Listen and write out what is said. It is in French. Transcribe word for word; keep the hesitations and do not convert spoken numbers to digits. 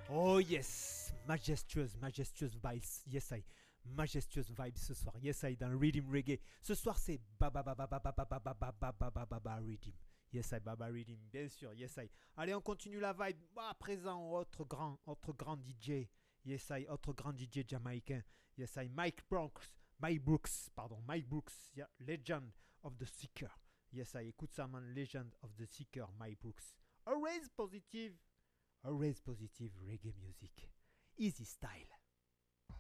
Oh yes, majestueuse, majestueuse vibes. Yes I, majestueuse vibes ce soir. Yes I dans Rhythm Reggae. Ce soir c'est Baba Baba Baba Baba Baba Baba Baba Baba Rhythm. Yes I, Baba Rhythm, bien sûr. Yes I. Allez, on continue la vibe. À présent, autre grand, autre grand D J. Yes I, autre grand D J jamaïcain. Yes I, Mike Brooks, Mike Brooks, pardon, Mike Brooks, yeah, Legend of the Seeker. Yes I, écoute ça man, Legend of the Seeker, Mike Brooks. Always positive. Always positive reggae music. Easy style.